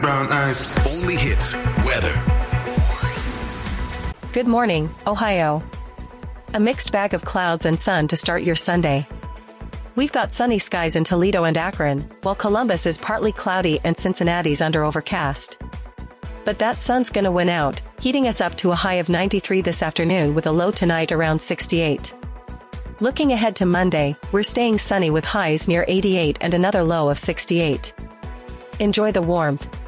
Brown eyes. Only hits. Weather. Good morning, Ohio. A mixed bag of clouds and sun to start your Sunday. We've got sunny skies in Toledo and Akron, while Columbus is partly cloudy and Cincinnati's under overcast. But that sun's gonna win out, heating us up to a high of 93 this afternoon with a low tonight around 68. Looking ahead to Monday, we're staying sunny with highs near 88 and another low of 68. Enjoy the warmth.